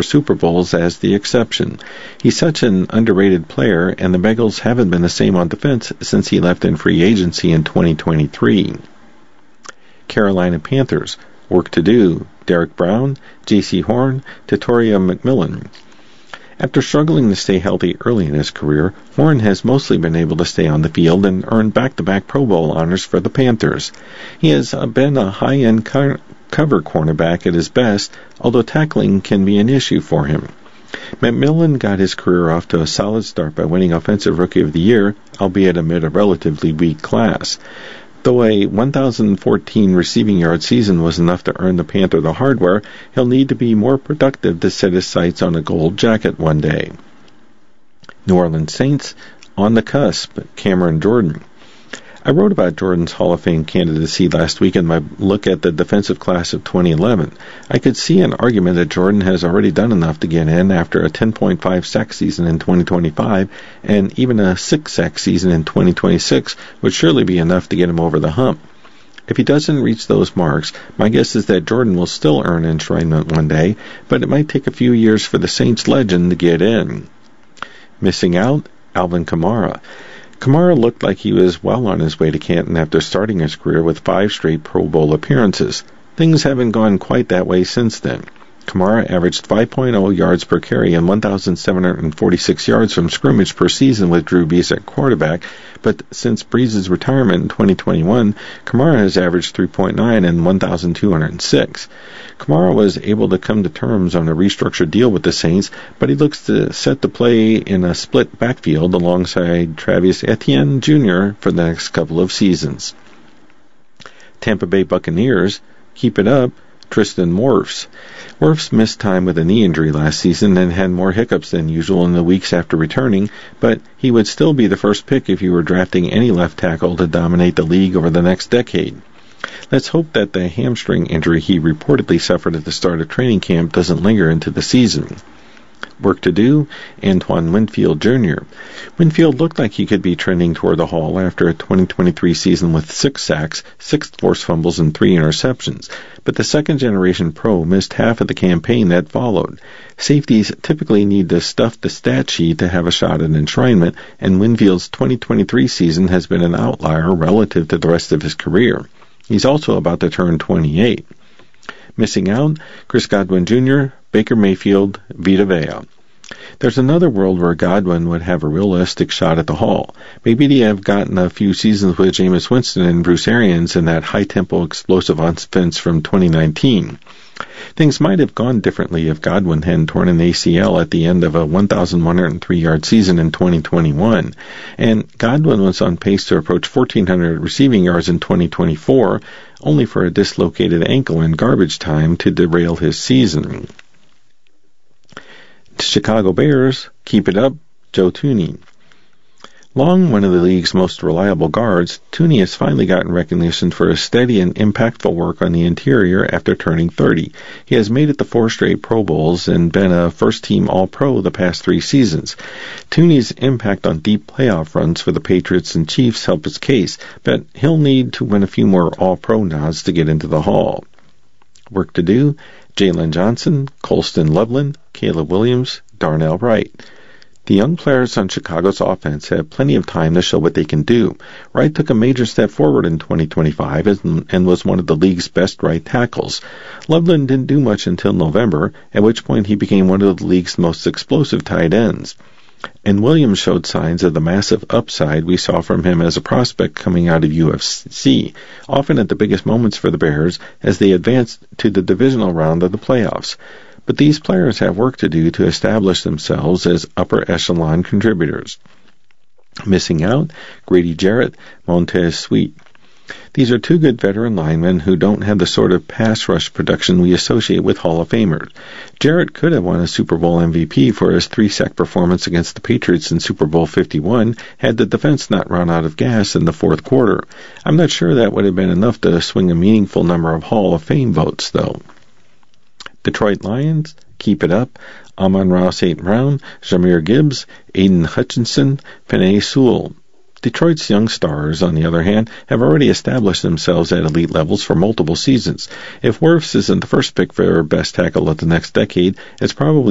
for Super Bowls as the exception. He's such an underrated player, and the Bengals haven't been the same on defense since he left in free agency in 2023. Carolina Panthers. Work to do. Derek Brown, J.C. Horn, Tatoria McMillan. After struggling to stay healthy early in his career, Horn has mostly been able to stay on the field and earn back-to-back Pro Bowl honors for the Panthers. He has been a high-end cover cornerback at his best, although tackling can be an issue for him. McMillan got his career off to a solid start by winning Offensive Rookie of the Year, albeit amid a relatively weak class. Though a 1,014 receiving yard season was enough to earn the Panther the hardware, he'll need to be more productive to set his sights on a gold jacket one day. New Orleans Saints, on the cusp, Cameron Jordan. I wrote about Jordan's Hall of Fame candidacy last week in my look at the defensive class of 2011. I could see an argument that Jordan has already done enough to get in after a 10.5 sack season in 2025, and even a 6 sack season in 2026 would surely be enough to get him over the hump. If he doesn't reach those marks, my guess is that Jordan will still earn enshrinement one day, but it might take a few years for the Saints legend to get in. Missing out, Alvin Kamara. Kamara looked like he was well on his way to Canton after starting his career with 5 straight Pro Bowl appearances. Things haven't gone quite that way since then. Kamara averaged 5.0 yards per carry and 1,746 yards from scrimmage per season with Drew Brees at quarterback, but since Brees' retirement in 2021, Kamara has averaged 3.9 and 1,206. Kamara was able to come to terms on a restructured deal with the Saints, but he looks to set to play in a split backfield alongside Travis Etienne Jr. for the next couple of seasons. Tampa Bay Buccaneers, keep it up, Tristan Wirfs. Wirfs missed time with a knee injury last season and had more hiccups than usual in the weeks after returning, but he would still be the first pick if you were drafting any left tackle to dominate the league over the next decade. Let's hope that the hamstring injury he reportedly suffered at the start of training camp doesn't linger into the season. Work to do, Antoine Winfield Jr. Winfield looked like he could be trending toward the Hall after a 2023 season with 6 sacks, 6 forced fumbles, and 3 interceptions, but the second-generation pro missed half of the campaign that followed. Safeties typically need to stuff the stat sheet to have a shot at enshrinement, and Winfield's 2023 season has been an outlier relative to the rest of his career. He's also about to turn 28. Missing out, Chris Godwin Jr., Baker Mayfield, Vita Vea. There's another world where Godwin would have a realistic shot at the Hall. Maybe they have gotten a few seasons with Jameis Winston and Bruce Arians in that high-tempo explosive offense from 2019. Things might have gone differently if Godwin hadn't torn an ACL at the end of a 1,103-yard season in 2021, and Godwin was on pace to approach 1,400 receiving yards in 2024, only for a dislocated ankle in garbage time to derail his season. Chicago Bears, keep it up, Joe Thuney. Long one of the league's most reliable guards, Thuney has finally gotten recognition for his steady and impactful work on the interior after turning 30. He has made it to 4 straight Pro Bowls and been a first-team All-Pro the past 3 seasons. Thuney's impact on deep playoff runs for the Patriots and Chiefs help his case, but he'll need to win a few more All-Pro nods to get into the Hall. Work to do, Jalen Johnson, Colston Loveland, Caleb Williams, Darnell Wright. The young players on Chicago's offense have plenty of time to show what they can do. Wright took a major step forward in 2025 and was one of the league's best right tackles. Loveland didn't do much until November, at which point he became one of the league's most explosive tight ends. And Williams showed signs of the massive upside we saw from him as a prospect coming out of UFC, often at the biggest moments for the Bears as they advanced to the divisional round of the playoffs. But these players have work to do to establish themselves as upper echelon contributors. Missing out, Grady Jarrett, Montez Sweat. These are 2 good veteran linemen who don't have the sort of pass rush production we associate with Hall of Famers. Jarrett could have won a Super Bowl MVP for his 3-sack performance against the Patriots in Super Bowl 51 had the defense not run out of gas in the 4th quarter. I'm not sure that would have been enough to swing a meaningful number of Hall of Fame votes, though. Detroit Lions, keep it up, Amon-Ra St. Brown, Jahmyr Gibbs, Aiden Hutchinson, Penei Sewell. Detroit's young stars, on the other hand, have already established themselves at elite levels for multiple seasons. If Wirfs isn't the first pick for best tackle of the next decade, it's probably